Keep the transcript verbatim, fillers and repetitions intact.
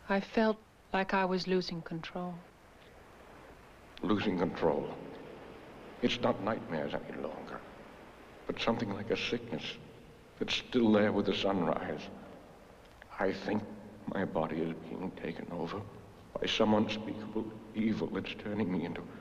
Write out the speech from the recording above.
I felt like I was losing control. Losing control. It's not nightmares any longer, but something like a sickness that's still there with the sunrise. I think my body is being taken over by some unspeakable evil that's turning me into